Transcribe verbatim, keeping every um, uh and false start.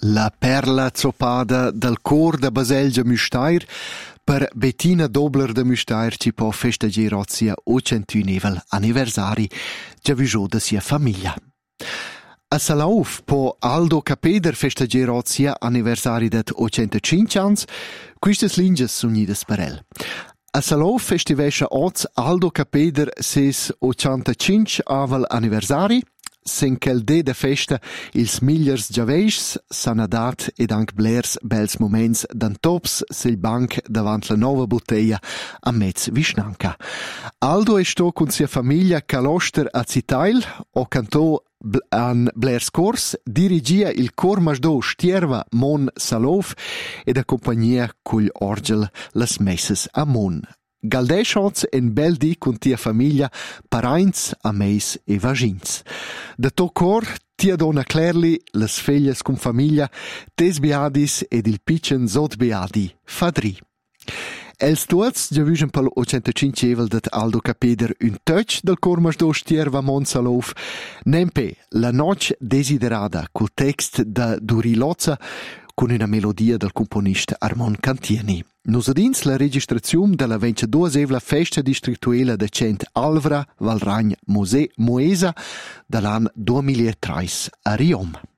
La perla zoppada dal cor da Baselgia Müstair per Bettina Dobler de Müstair ci può festeggiare sia ocentunevel anniversari già viso da sia famiglia. A Salauf po Aldo Capeder festeggiare sia anniversari det ocentocinque ans, quistes linges sunides per el. A Salauf festivescha oz Aldo Capeder ses ocentocinque avel anniversari, sen quel de de festa ils migliors giaveirs s'han dat ed anc blers bels moments d'antops sil banc davant la nova bottiglia a mezz Vischnanca. Aldo è sto con sia famiglia Caloster a Zitail, o cantò an blers cors, dirigia il cor masdo Stierva Mon Salauf ed accompagnia cugl orgel las messes a Mon. Galdeschots en bel di con tia famiglia, paraints, ameis e vagins. Da to cor, tia donna Clerli, las feglias con famiglia, tes beadis ed il piccen zot beadi, fadri. Els tuots già vision pel ocentocinque evel dat Aldo Capeder un touch del cor masdo Stierva Monsalov, nempe la noc desiderada col text da Duri Lozza con una melodia del componista Armand Cantieni. Nos adins la registrazione della ventiduesevla festa distrituela de Cent Alvra Valragn Mose Moesa dall'anno duemilatré a Riom.